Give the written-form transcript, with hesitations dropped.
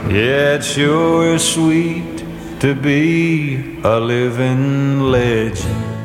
Yeah, it sure is sweet to be a living legend.